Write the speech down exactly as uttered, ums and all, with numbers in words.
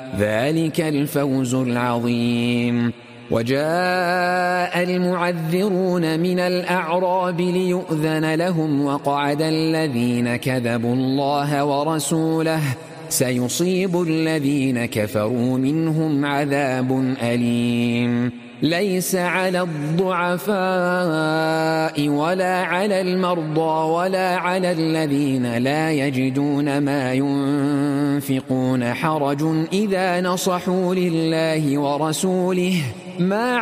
ذلك الفوز العظيم. وجاء المعذرون من الأعراب ليؤذن لهم وقعد الذين كذبوا الله ورسوله سيصيب الذين كفروا منهم عذاب أليم. ليس على الضعفاء ولا على المرضى ولا على الذين لا يجدون ما ينفقون حرج إذا نصحوا لله ورسوله ما